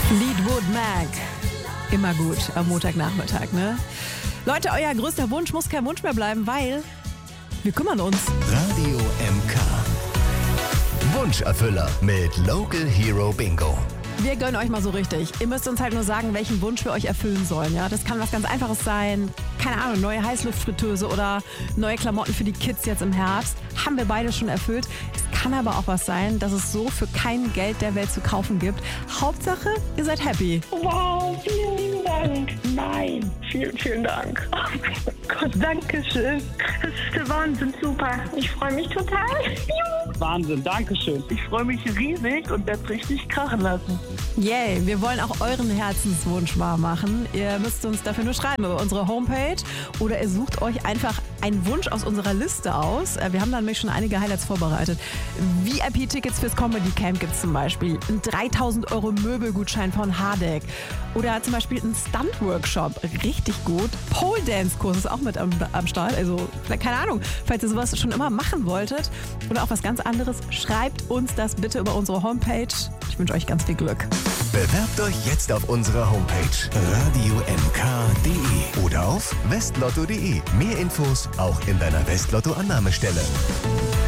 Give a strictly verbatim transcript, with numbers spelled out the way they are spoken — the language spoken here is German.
Fleetwood Mac. Immer gut am Montagnachmittag, ne? Leute, euer größter Wunsch muss kein Wunsch mehr bleiben, weil wir kümmern uns. Radio M K. Wunscherfüller mit Local Hero Bingo. Wir gönnen euch mal so richtig. Ihr müsst uns halt nur sagen, welchen Wunsch wir euch erfüllen sollen. Ja? Das kann was ganz Einfaches sein. Keine Ahnung, neue Heißluftfritteuse oder neue Klamotten für die Kids jetzt im Herbst. Haben wir beide schon erfüllt. Es kann aber auch was sein, dass es so für kein Geld der Welt zu kaufen gibt. Hauptsache, ihr seid happy. Wow, vielen lieben Dank. Nein, vielen, vielen Dank. Oh mein Gott, danke schön. Das ist der Wahnsinn, super. Ich freue mich total. Wahnsinn, danke schön. Ich freue mich riesig und werde richtig krachen lassen. Yay, wir wollen auch euren Herzenswunsch wahr machen. Ihr müsst uns dafür nur schreiben über unsere Homepage oder ihr sucht euch einfach einen Wunsch aus unserer Liste aus. Wir haben dann nämlich schon einige Highlights vorbereitet. V I P-Tickets fürs Comedy Camp gibt es zum Beispiel. Ein dreitausend Euro Möbelgutschein von Hardegg. Oder zum Beispiel ein Stunt-Workshop. Richtig gut. Pole-Dance-Kurs ist auch mit am, am Start. Also, keine Ahnung, falls ihr sowas schon immer machen wolltet oder auch was ganz anderes, schreibt uns das bitte über unsere Homepage. Ich wünsche euch ganz viel Glück. Bewerbt euch jetzt auf unserer Homepage radio m k punkt d e oder auf westlotto punkt d e. Mehr Infos auch in deiner Westlotto-Annahmestelle.